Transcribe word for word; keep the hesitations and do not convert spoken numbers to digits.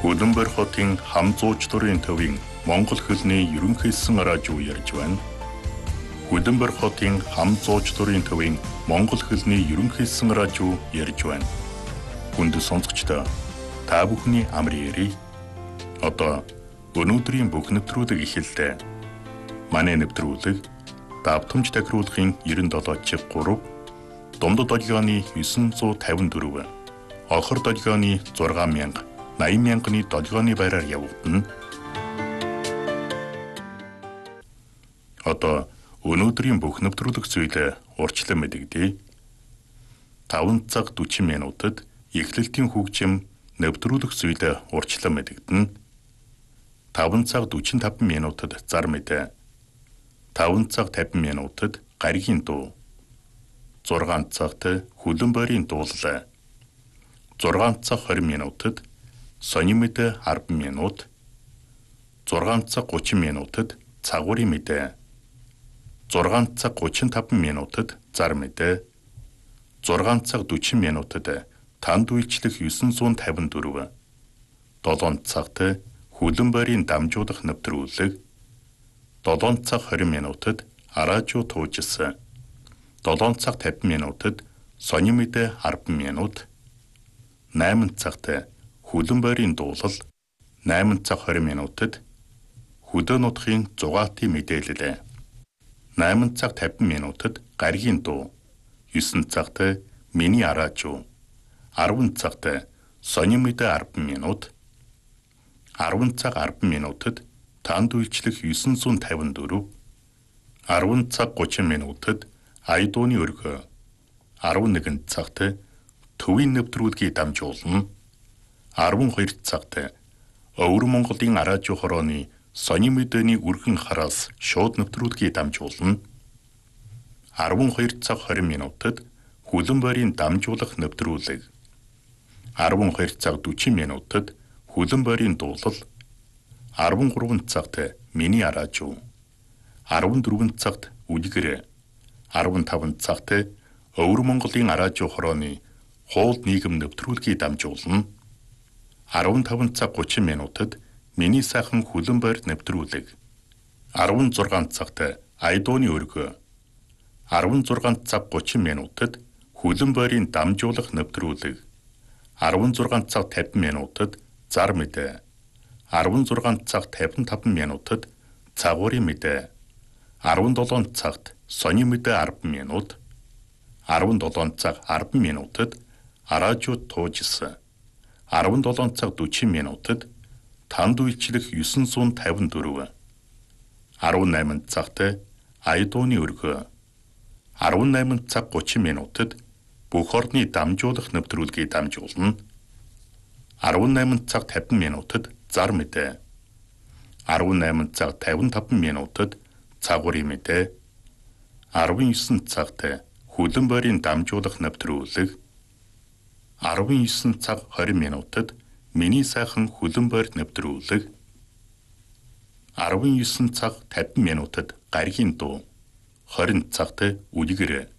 Хөлбөмбөр хотын хам зууч дурын төвийн Монгол хэлний ерөнхийсэн радио ярьж байна. Хөлбөмбөр хотын хам зууч дурын төвийн Монгол хэлний ерөнхийсэн радио ярьж байна. Хүнд сонсогчдоо та бүхний амрын ярий. Одоо өнөөдрийн бүх нэвтрүүлэг эхэллээ. Манай нэвтрүүлэг давтамж тахируулахын девяносто чиг три, Дундад долгионы девятьсот пятьдесят четыре, Охор долгионы шесть мянга, восемьдесят мянганы долгионы байраар явагдана. Одоо өнөөдрийн бүх нэвтрүүлэг зүйлээ урьдчилан мэдэгдэе. таван цаг сорок минутад эхлэлтийн хөгжим нэвтрүүлэг зүйлээ урьдчилан мэдэгдэнэ. таван цаг сорок пять минутад зар мэдээ. таван цаг пятьдесят минутад гаригийн дуу. зургаан цагт хөлбөмбөрийн дуулал. зургаан цаг двадцать минутад сонин мэдээ десять минут. зургаан цаг тридцать минутад цагуурын мэдээ. зургаан цаг тридцать пять минутад зар мэдээ. зургаан цаг сорок минутад танд үйлчлэх девятьсот пятьдесят четыре. долоон цагт хөлбөмбөрийн дамжуулах нэвтрүүлэг. долоон цаг двадцать минутад радио туужсан. долоон цаг пятьдесят минутад сонин мэдээ десять минут. восемь цагт хөлбөмбөрийн дуулал. восемь цаг двадцать минутад хөдөө нутгийн зугаатын мэдээлэл. восемь цаг пятьдесят минутад гаригийн дуу. девять цагт миний радио. десять цагт сонин мэдээ десять минут. десять цаг десять минутад танд үйлчлэх девятьсот пятьдесят четыре. десять цаг тридцать минутад айдууны өргөө. eleven цагт төвийн нэвтрүүлгийг дамжуулна. twelve цагт Өвөр Монголын радио хорооны сонин мэдээний үргэн хараас шууд нэвтрүүлгийг дамжуулна. twelve цаг twenty минутад хөлбөмбөрийн дамжуулах нэвтрүүлэг. twelve цаг forty минутад хөлбөмбөрийн дуулал.13 цагт миний радио.14 цагт үлгэр.15 цагт Өвөр Монголын радио хорооны хоол нийгэм нэвтрүүлгийг дамжуулна.15 цаг thirty минутад миний сайхан хөлбөмбөр нэвтрүүлэг. sixteen цагт айдууны өргөө. sixteen цаг thirty минутад хөлбөмбөрийн дамжуулах нэвтрүүлэг. sixteen цаг fifty минутад зар мэдээ. sixteen цаг fifty-five минутад цагуурын мэдээ. seventeen цагт сонин мэдээ ten минут. seventeen цаг ten минутад радио туужсан. seventeen цаг forty минутад танд үйлчлэх девятьсот пятьдесят четыре. eighteen цагт айдууны өргөө. eighteen цаг thirty минутад бүх орны дамжуулах нэвтрүүлгийг дамжуулна. eighteen цаг fifty минутад зар мэдээ. eighteen цаг fifty-five минутад цагуурын мэдээ. nineteen цагт хөлбөмбөрийн дамжуулах нэвтрүүлэг. nineteen цаг twenty минутад миний сайхан хөлбөмбөр нэвтрүүлэг. nineteen цаг fifty минутад гаригийн дуу. twenty цагт үлгэр.